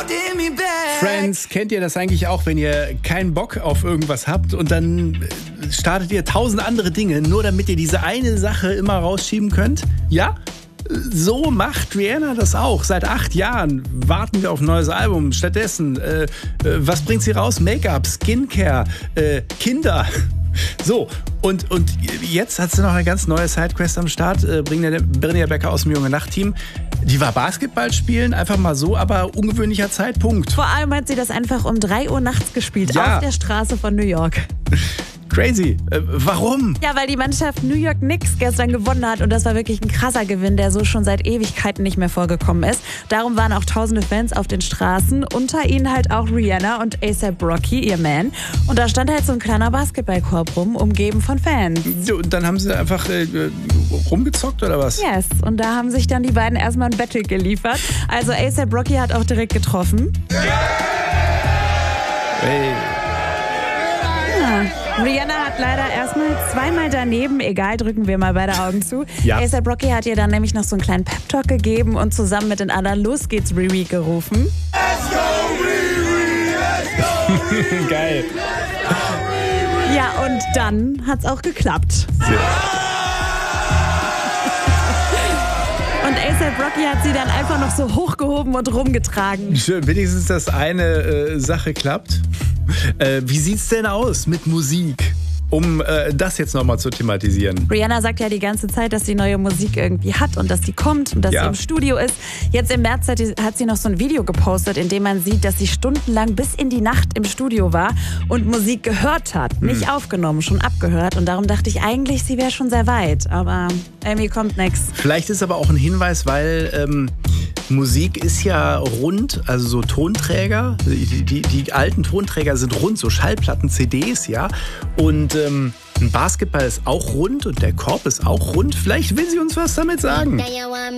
Friends, kennt ihr das eigentlich auch, wenn ihr keinen Bock auf irgendwas habt und dann startet ihr 1000 andere Dinge, nur damit ihr diese eine Sache immer rausschieben könnt? Ja? So macht Rihanna das auch. Seit 8 Jahren warten wir auf ein neues Album. Stattdessen, was bringt sie raus? Make-up, Skincare, Kinder. So, und jetzt hat sie noch eine ganz neue Sidequest am Start. Brynja Becker aus dem Junge Nacht-Team. Die war Basketball spielen, einfach mal so, aber ungewöhnlicher Zeitpunkt. Vor allem hat sie das einfach um 3 Uhr nachts gespielt, Ja. auf der Straße von New York. Crazy. Warum? Ja, weil die Mannschaft New York Knicks gestern gewonnen hat und das war wirklich ein krasser Gewinn, der so schon seit Ewigkeiten nicht mehr vorgekommen ist. Darum waren auch tausende Fans auf den Straßen, unter ihnen halt auch Rihanna und A$AP Rocky, ihr Man. Und da stand halt so ein kleiner Basketballkorb rum, umgeben von Fans. Und dann haben sie einfach rumgezockt oder was? Yes, und da haben sich dann die beiden erstmal ein Battle geliefert. Also A$AP Rocky hat auch direkt getroffen. Hey. Ja. Rihanna hat leider erstmal 2-mal daneben, egal, drücken wir mal beide Augen zu. Ja. A$AP Rocky hat ihr dann nämlich noch so einen kleinen Pep-Talk gegeben und zusammen mit den anderen Los geht's Riri gerufen. Let's go, Riri, let's go, Geil. Ja, und dann hat's auch geklappt. Und A$AP Rocky hat sie dann einfach noch so hochgehoben und rumgetragen. Schön, wenigstens, dass eine Sache klappt. Wie sieht's denn aus mit Musik? Um das jetzt nochmal zu thematisieren. Rihanna sagt ja die ganze Zeit, dass sie neue Musik irgendwie hat und dass sie kommt und dass sie im Studio ist. Jetzt im März hat sie noch so ein Video gepostet, in dem man sieht, dass sie stundenlang bis in die Nacht im Studio war und Musik gehört hat. Nicht aufgenommen, schon abgehört. Und darum dachte ich eigentlich, sie wäre schon sehr weit. Aber irgendwie kommt nichts. Vielleicht ist aber auch ein Hinweis, weil Musik ist ja rund, also so Tonträger. Die alten Tonträger sind rund, so Schallplatten, CDs, ja. Und ein Basketball ist auch rund und der Korb ist auch rund. Vielleicht will sie uns was damit sagen.